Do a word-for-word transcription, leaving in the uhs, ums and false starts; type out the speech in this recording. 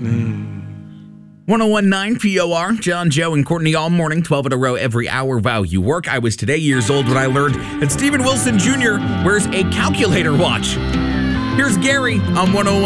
one oh one point nine P O R, John, Joe, and Courtney all morning, twelve in a row every hour while you work. I was today years old when I learned that Steven Wilson Junior wears a calculator watch. Here's Gary on one oh one.